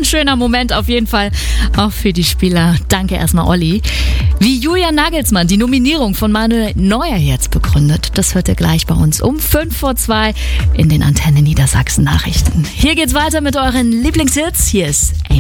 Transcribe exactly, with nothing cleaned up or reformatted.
ein schöner Moment auf jeden Fall, auch für die Spieler. Danke erstmal, Olli. Wie Julian Nagelsmann die Nominierung von Manuel Neuer jetzt begründet, das hört ihr gleich bei uns um fünf vor zwei in den Antenne Niedersachsen Nachrichten. Hier geht's weiter mit euren Lieblingshits. Hier ist